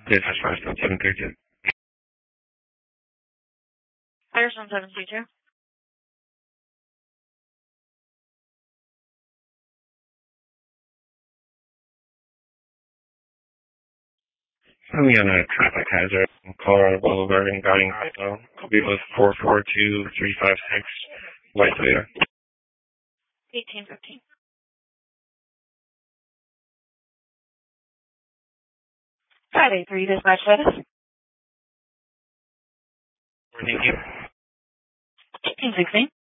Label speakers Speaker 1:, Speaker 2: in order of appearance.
Speaker 1: Dispatch 5732.
Speaker 2: Fires 1722.
Speaker 1: Coming on a traffic hazard in Colorado Boulevard and Guiding Idaho. Copy was 442356, White Toyota.
Speaker 2: 1815. Friday 3 dispatch status.
Speaker 1: Thank you.
Speaker 2: 1816.